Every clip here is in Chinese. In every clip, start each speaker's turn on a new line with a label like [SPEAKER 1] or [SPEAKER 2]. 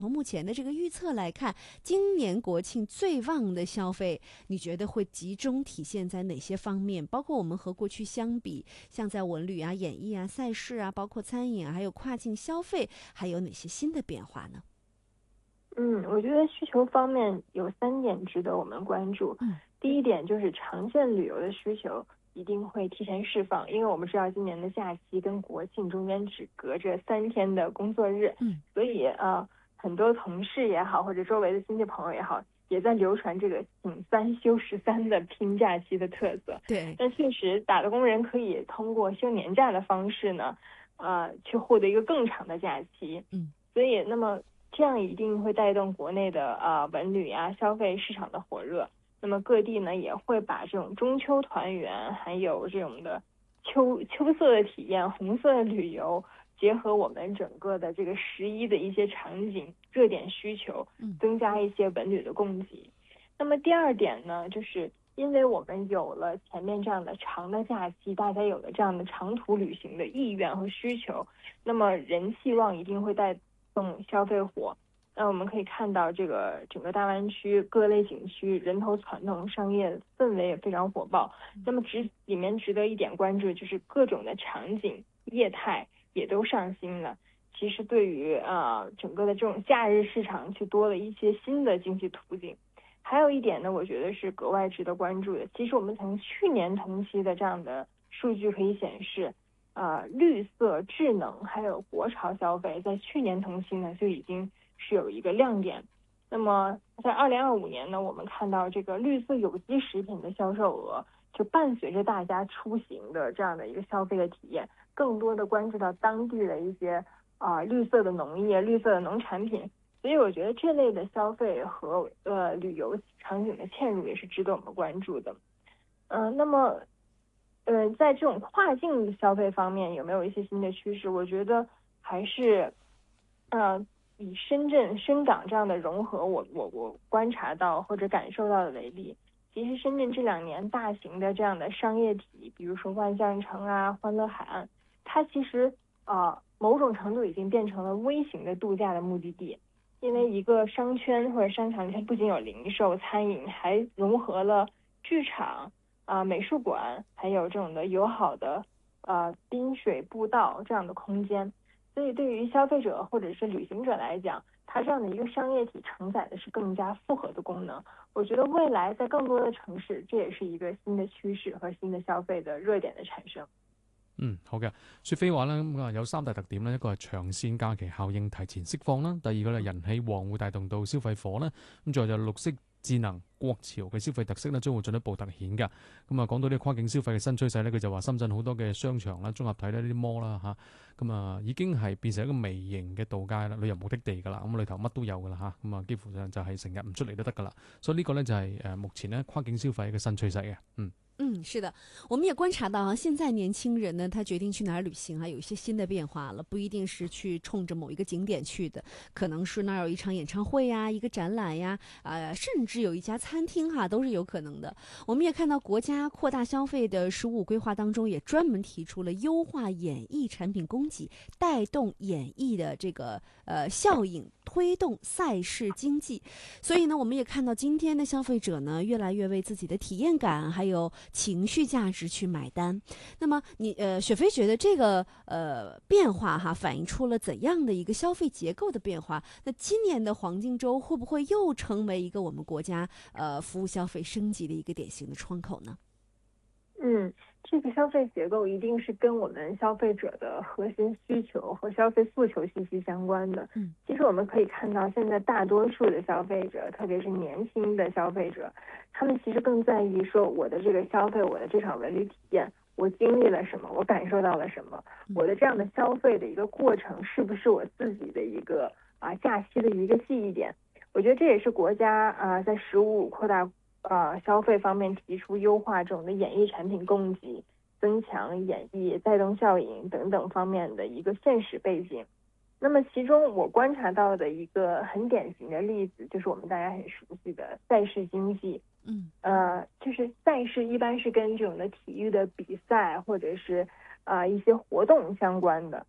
[SPEAKER 1] 从目前的这个预测来看，今年国庆最旺的消费，你觉得会集中体现在哪些方面？包括我们和过去相比，像在文旅啊、演艺啊、赛事啊，包括餐饮啊，还有跨境消费，还有哪些新的变化呢？
[SPEAKER 2] 我觉得需求方面有3点值得我们关注。第一点就是长线旅游的需求一定会提前释放，因为我们知道今年的假期跟国庆中间只隔着3天的工作日，所以很多同事也好，或者周围的亲戚朋友也好，也在流传这个请3休13的拼假期的特色。
[SPEAKER 1] 对，
[SPEAKER 2] 但确实打工人可以通过休年假的方式呢，去获得一个更长的假期。所以那么这样一定会带动国内的文旅啊消费市场的火热。那么各地呢也会把这种中秋团圆，还有这种的秋色的体验、红色的旅游，结合我们整个的这个11的一些场景热点需求，增加一些文旅的供给。那么第二点呢，就是因为我们有了前面这样的长的假期，大家有了这样的长途旅行的意愿和需求，那么人气旺一定会带动消费火。那我们可以看到，这个整个大湾区各类景区人头攒动，商业氛围也非常火爆。那么里面值得一点关注，就是各种的场景业态也都上新了。其实对于整个的这种假日市场，去多了一些新的经济途径。还有一点呢，我觉得是格外值得关注的。其实我们从去年同期的这样的数据可以显示，绿色、智能还有国潮消费在去年同期呢就已经是有一个亮点。那么在2025年呢，我们看到这个绿色有机食品的销售额就伴随着大家出行的这样的一个消费的体验，更多的关注到当地的一些绿色的农业、绿色的农产品。所以我觉得这类的消费和旅游场景的嵌入也是值得我们关注的。那么在这种跨境消费方面有没有一些新的趋势？我觉得还是以深圳、深港这样的融合，我观察到或者感受到的为例。其实深圳这2年大型的这样的商业体，比如说万象城啊、欢乐海岸，它其实某种程度已经变成了微型的度假的目的地。因为一个商圈或者商场，它不仅有零售、餐饮，还融合了剧场、美术馆，还有这种的友好的滨水步道这样的空间。所以对于消费者或者是旅行者来讲，它这样的一个商业体承载的是更加复合的功能。我觉得未來在更多的城市，這也是一個新的趨勢和新的消費的熱點的產生。
[SPEAKER 3] 好嘅。雪飛話咧，有3大特點咧，一個係長線假期效應提前釋放啦，第二個咧人氣旺會帶動到消費火啦，咁再就綠色智能國潮嘅消費特色咧，將會進一步突顯㗎。咁啊，講到呢跨境消費嘅新趨勢咧，佢就話深圳好多嘅商場啦、綜合體呢啲摩啦嚇，咁啊已經係變成一個微型嘅度假啦、旅遊目的地㗎啦。咁裏頭乜都有㗎啦嚇，咁啊幾乎上就係成日唔出嚟都得㗎啦。所以呢個咧就係目前咧跨境消費嘅新趨勢嘅。
[SPEAKER 1] 是的，我们也观察到现在年轻人呢，他决定去哪儿旅行啊，有一些新的变化了，不一定是去冲着某一个景点去的，可能是那儿有一场演唱会呀、一个展览呀，甚至有一家餐厅哈，都是有可能的。我们也看到国家扩大消费的15规划当中，也专门提出了优化演艺产品供给，带动演艺的这个效应，推动赛事经济。所以呢，我们也看到今天的消费者呢，越来越为自己的体验感还有情绪价值去买单。那么雪飞觉得这个变化哈，反映出了怎样的一个消费结构的变化？那今年的黄金周会不会又成为一个我们国家服务消费升级的一个典型的窗口呢？
[SPEAKER 2] 这个消费结构一定是跟我们消费者的核心需求和消费诉求息息相关的。其实我们可以看到，现在大多数的消费者，特别是年轻的消费者，他们其实更在意说我的这个消费，我的这场文旅体验，我经历了什么，我感受到了什么，我的这样的消费的一个过程是不是我自己的一个假期的一个记忆点。我觉得这也是国家在15扩大消费方面提出优化这种的演艺产品供给，增强演艺带动效应等等方面的一个现实背景。那么其中我观察到的一个很典型的例子，就是我们大家很熟悉的赛事经济。就是赛事一般是跟这种的体育的比赛或者是一些活动相关的。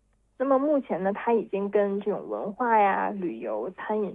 [SPEAKER 2] 那么目前呢，它已经跟这种文化呀、旅游、餐饮